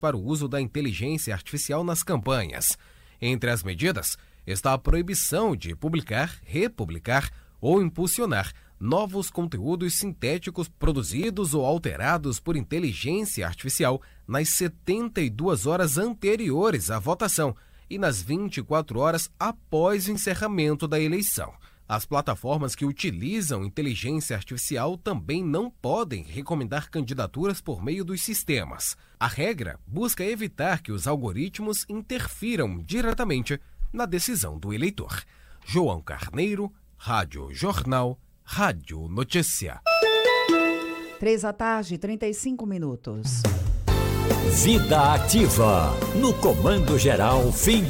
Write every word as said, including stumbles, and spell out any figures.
para o uso da inteligência artificial nas campanhas. Entre as medidas está a proibição de publicar, republicar ou impulsionar novos conteúdos sintéticos produzidos ou alterados por inteligência artificial nas setenta e duas horas anteriores à votação e nas vinte e quatro horas após o encerramento da eleição. As plataformas que utilizam inteligência artificial também não podem recomendar candidaturas por meio dos sistemas. A regra busca evitar que os algoritmos interfiram diretamente na decisão do eleitor. João Carneiro, Rádio Jornal, Rádio Notícia. Três da tarde, trinta e cinco minutos. Vida Ativa, no Comando Geral, fim